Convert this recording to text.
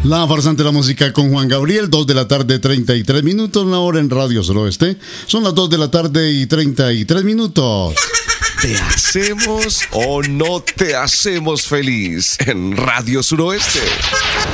La farsante de la música con Juan Gabriel, 2 de la tarde, 33 minutos, la hora en Radio Suroeste. Son las 2 de la tarde y 33 minutos. ¿Te hacemos o no te hacemos feliz en Radio Suroeste?